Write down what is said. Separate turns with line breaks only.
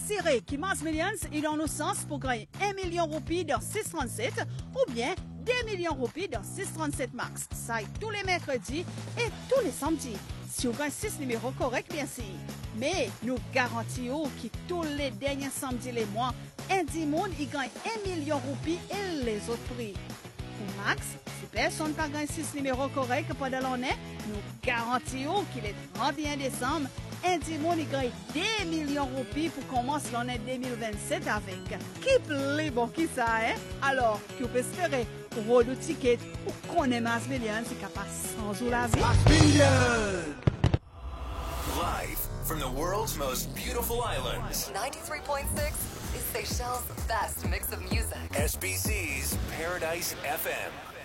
serré qui Mars Millions, il a nos sens pour gagner 1 million de roupies dans 637 ou bien 2 millions de roupies dans 637 Max. Ça est tous les mercredis et tous les samedis. Si vous gagnez 6 numéros corrects, bien sûr. Mais nous garantissons que tous les derniers samedis les mois, un monde il gagne 1 million de roupies et les autres prix. Pour Max, si personne n'a pas gagné 6 numéros corrects pendant l'année, nous garantissons qu'il est 31 décembre, un monde il gagne 2 millions de roupies pour commencer l'année 2027 avec. Qui plaît bon qui ça, hein? Alors, qui peut espérer pour le ticket pour qu'on ait Mars Millions, c'est capable sans ou la vie.
Mars Millions!
Live from the world's most beautiful islands.
93.6 is Seychelles' best mix of music.
SBC's Paradise FM.